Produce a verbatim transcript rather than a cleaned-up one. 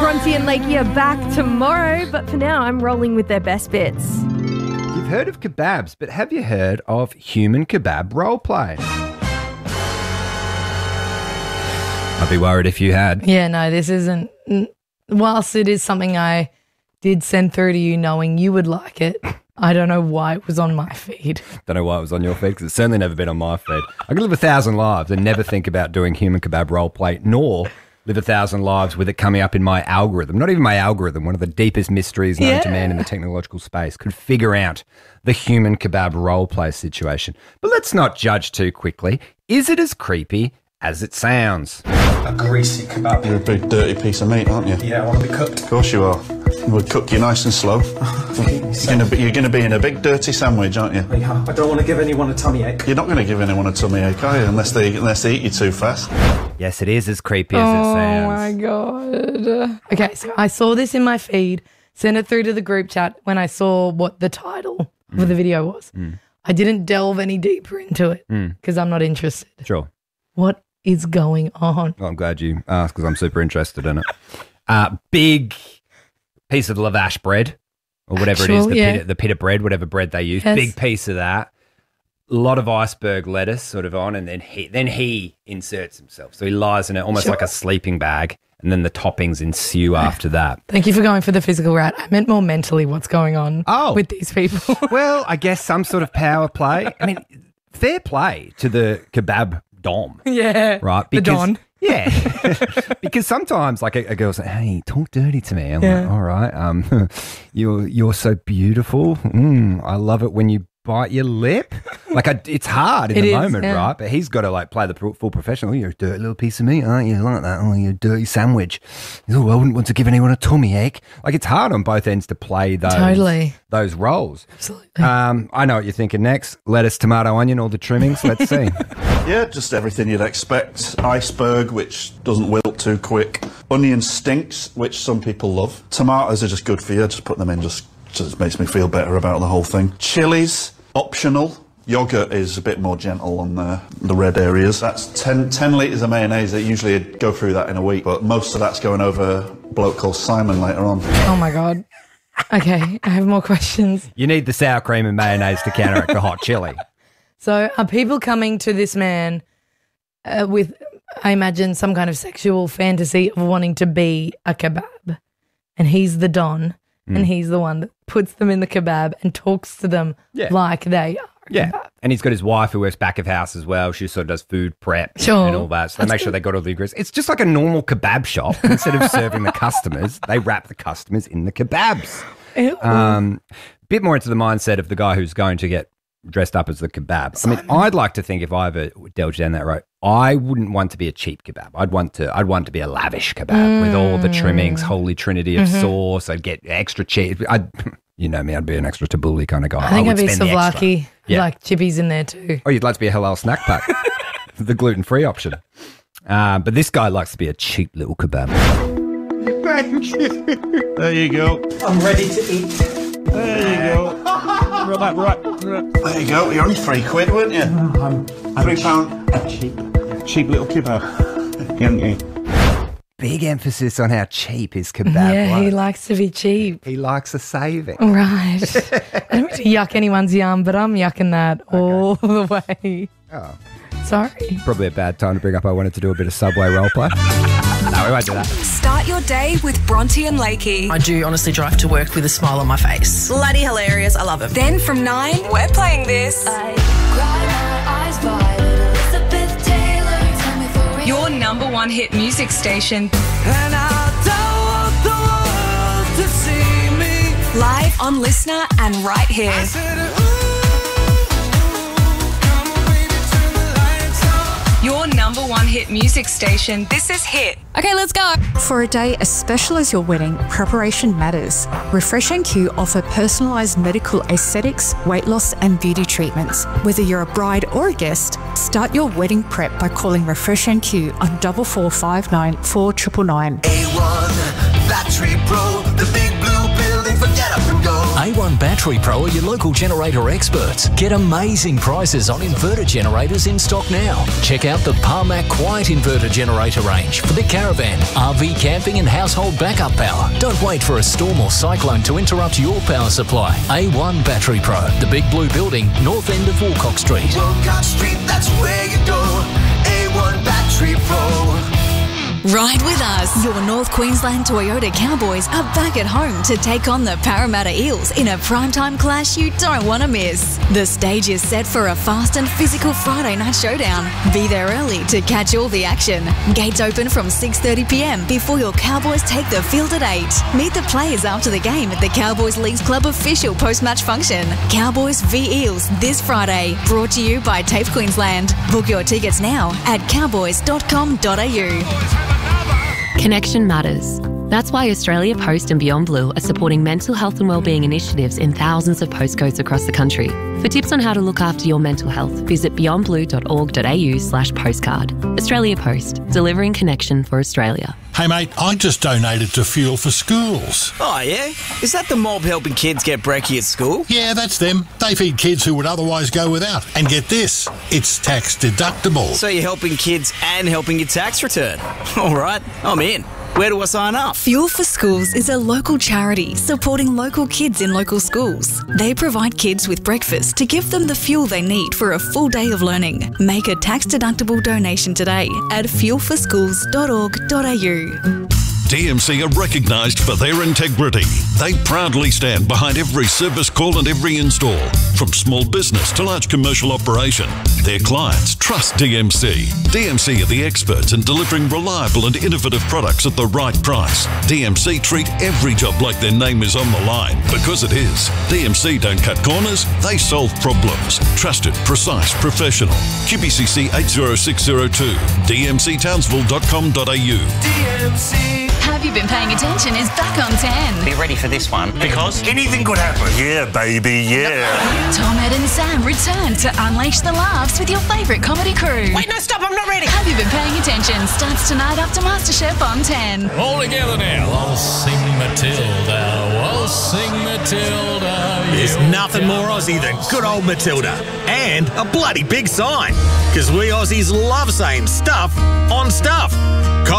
Bronte and Lakey are back tomorrow, but for now I'm rolling with their best bits. You've heard of kebabs, but have you heard of human kebab roleplay? I'd be worried if you had. Yeah, no, this isn't. Whilst it is something I did send through to you knowing you would like it, I don't know why it was on my feed. Don't know why it was on your feed, because it's certainly never been on my feed. I could live a thousand lives and never think about doing human kebab roleplay, nor live a thousand lives with it coming up in my algorithm. Not even my algorithm, one of the deepest mysteries known Yeah. to man in the technological space, could figure out the human kebab roleplay situation. But let's not judge too quickly. Is it as creepy as it sounds? A greasy kebab. You're a big dirty piece of meat, aren't you? Yeah, I want to be cooked. Of course you are. We'll cook you nice and slow. You're going to be, you're going to be in a big dirty sandwich, aren't you? Yeah, I don't want to give anyone a tummy ache. You're not going to give anyone a tummy ache, are you? Unless they, unless they eat you too fast. Yes, it is as creepy as Oh it sounds. my God. Okay, so I saw this in my feed, sent it through to the group chat when I saw what the title Mm. of the video was. Mm. I didn't delve any deeper into it Mm. because I'm not interested. Sure. What is going on? Well, I'm glad you asked because I'm super interested in it. Uh, big piece of lavash bread or whatever it is, Actual, the, yeah. pita, the pita bread, whatever bread they use. Yes. Big piece of that. A lot of iceberg lettuce sort of on, and then he then he inserts himself. So he lies in it almost Sure. like a sleeping bag, and then the toppings ensue after that. Thank you for going for the physical route. I meant more mentally what's going on Oh. with these people. Well, I guess some sort of power play. I mean, fair play to the kebab dom. Yeah. Right? The Don. Yeah. Because sometimes, like, a, a girl's like, hey, talk dirty to me. I'm Yeah. like, all right, um, you're, you're so beautiful. Mm, I love it when you bite your lip. Like, I, it's hard in It the is, moment, yeah. right? But he's got to, like, play the pro- full professional. Oh, you're a dirty little piece of meat, aren't you? Like that. Oh, you're a dirty sandwich. Oh, I wouldn't want to give anyone a tummy ache. Like, it's hard on both ends to play those, Totally. those roles. Absolutely. Um, I know what you're thinking next. Lettuce, tomato, onion, all the trimmings. Let's see. Yeah, just everything you'd expect. Iceberg, which doesn't wilt too quick. Onion stinks, which some people love. Tomatoes are just good for you. Just put them in, just, just makes me feel better about the whole thing. Chilies, optional. Yogurt is a bit more gentle on the, the red areas. That's ten, ten litres of mayonnaise. They usually go through that in a week, but most of that's going over a bloke called Simon later on. Oh my God. Okay, I have more questions. You need the sour cream and mayonnaise to counteract the hot chili. So are people coming to this man uh, with, I imagine, some kind of sexual fantasy of wanting to be a kebab? And he's the Don, Mm. and he's the one that puts them in the kebab and talks to them Yeah. like they are. a Yeah. kebab. And he's got his wife who works back of house as well. She sort of does food prep Sure. and all that. So they That's make sure they got all the ingredients. It's just like a normal kebab shop. Instead of serving the customers, they wrap the customers in the kebabs. Ew. Um, bit more into the mindset of the guy who's going to get dressed up as the kebab. I mean, I'd like to think if I ever delved down that road, I wouldn't want to be a cheap kebab. I'd want to I'd want to be a lavish kebab Mm. with all the trimmings, holy trinity of Mhm. sauce. I'd get extra cheese. I'd, you know me, I'd be an extra tabbouleh kind of guy. I think would I'd be spend the extra. souvlaki, Yeah. like chippies in there too. Oh, you'd like to be a halal snack pack, the gluten-free option. Uh, but this guy likes to be a cheap little kebab. Thank you. There you go. I'm ready to eat. There you go. Right, right, right. There you go. You're on three quid, weren't you? I'm, I'm Three cheap. pound. I'm cheap. Cheap little kebab. Young Big emphasis on how cheap his kebab Yeah, was. he likes to be cheap. He likes a saving. Right. I don't mean to yuck anyone's yum, but I'm yucking that all the way. Oh, Sorry. probably a bad time to bring up I wanted to do a bit of Subway roleplay. No, we won't do that. Start your day with Bronte and Lakey. I do honestly drive to work with a smile on my face. Bloody hilarious. I love it. Then from nine, we're playing this. Your number one hit music station. And I don't want the world to see me. Live on Listener and right here. Your number one hit music station. This is Hit. Okay, let's go. For a day as special as your wedding, preparation matters. Refresh and Q offer personalised medical aesthetics, weight loss and beauty treatments. Whether you're a bride or a guest, start your wedding prep by calling Refresh and Q on double four five nine four triple nine. A one Battery Pro, the big blue building for get up and go. A one Battery Battery Pro are your local generator experts. Get amazing prices on inverter generators in stock now. Check out the Parmac Quiet Inverter Generator range for the caravan, R V camping and household backup power. Don't wait for a storm or cyclone to interrupt your power supply. A one Battery Pro, the Big Blue Building, north end of Woolcock Street. Woolcock Street, that's where you go. A one Battery Pro. Ride with us. Your North Queensland Toyota Cowboys are back at home to take on the Parramatta Eels in a primetime clash you don't want to miss. The stage is set for a fast and physical Friday night showdown. Be there early to catch all the action. Gates open from six thirty p m before your Cowboys take the field at eight. Meet the players after the game at the Cowboys Leagues Club official post-match function. Cowboys v Eels this Friday. Brought to you by TAFE Queensland. Book your tickets now at cowboys dot com dot a u. Connection matters. That's why Australia Post and Beyond Blue are supporting mental health and wellbeing initiatives in thousands of postcodes across the country. For tips on how to look after your mental health, visit beyond blue dot org dot a u slash postcard. Australia Post, delivering connection for Australia. Hey mate, I just donated to Fuel for Schools. Oh yeah? Is that the mob helping kids get brekkie at school? Yeah, that's them. They feed kids who would otherwise go without. And get this, it's tax deductible. So you're helping kids and helping your tax return. All right, I'm in. Where do I sign up? Fuel for Schools is a local charity supporting local kids in local schools. They provide kids with breakfast to give them the fuel they need for a full day of learning. Make a tax-deductible donation today at fuel for schools dot org dot a u. D M C are recognised for their integrity. They proudly stand behind every service call and every install. From small business to large commercial operation, their clients trust D M C. D M C are the experts in delivering reliable and innovative products at the right price. D M C treat every job like their name is on the line, because it is. D M C don't cut corners, they solve problems. Trusted, precise, professional. Q B C C eight zero six zero two, d m c townsville dot com dot a u. D M C. Have You Been Paying Attention is back on ten. Be ready for this one, because anything could happen. Yeah, baby, yeah. Tom, Ed and Sam return to unleash the laughs with your favourite comedy crew. Wait, no, stop, I'm not ready. Have You Been Paying Attention starts tonight after MasterChef on ten. All together now. I'll sing Matilda, I'll sing Matilda. There's nothing more Aussie than good old Matilda. And a bloody big sign. Because we Aussies love saying stuff on stuff.